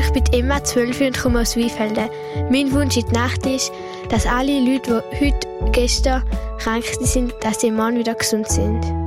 Ich bin Emma, 12 und komme aus Weinfelden. Mein Wunsch in der Nacht ist, dass alle Leute, die gestern krank sind, dass sie morgen wieder gesund sind.